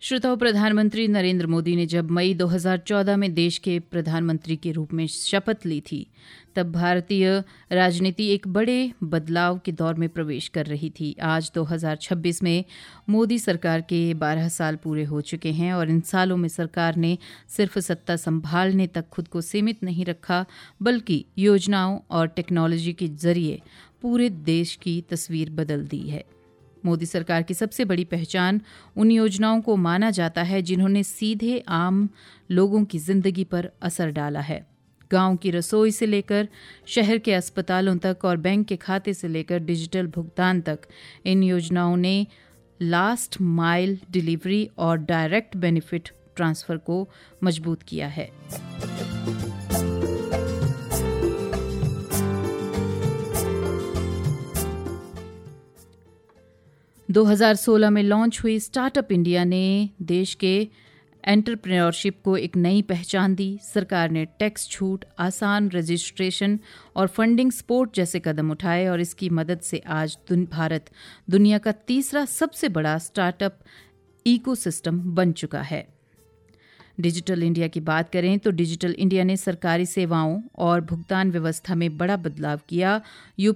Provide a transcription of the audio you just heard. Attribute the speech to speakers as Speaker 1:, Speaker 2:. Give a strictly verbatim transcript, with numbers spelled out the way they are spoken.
Speaker 1: श्रोताओं, प्रधानमंत्री नरेंद्र मोदी ने जब मई दो हज़ार चौदह में देश के प्रधानमंत्री के रूप में शपथ ली थी, तब भारतीय राजनीति एक बड़े बदलाव के दौर में प्रवेश कर रही थी। आज दो हज़ार छब्बीस में मोदी सरकार के बारह साल पूरे हो चुके हैं और इन सालों में सरकार ने सिर्फ सत्ता संभालने तक खुद को सीमित नहीं रखा, बल्कि योजनाओं और टेक्नोलॉजी के जरिए पूरे देश की तस्वीर बदल दी है। मोदी सरकार की सबसे बड़ी पहचान उन योजनाओं को माना जाता है जिन्होंने सीधे आम लोगों की जिंदगी पर असर डाला है। गांव की रसोई से लेकर शहर के अस्पतालों तक और बैंक के खाते से लेकर डिजिटल भुगतान तक, इन योजनाओं ने लास्ट माइल डिलीवरी और डायरेक्ट बेनिफिट ट्रांसफर को मजबूत किया है। दो हज़ार सोलह में लॉन्च हुई स्टार्टअप इंडिया ने देश के एंटरप्रेन्योरशिप को एक नई पहचान दी। सरकार ने टैक्स छूट, आसान रजिस्ट्रेशन और फंडिंग सपोर्ट जैसे कदम उठाए और इसकी मदद से आज दुन, भारत दुनिया का तीसरा सबसे बड़ा स्टार्टअप इकोसिस्टम बन चुका है। डिजिटल इंडिया की बात करें तो डिजिटल इंडिया ने सरकारी सेवाओं और भुगतान व्यवस्था में बड़ा बदलाव किया।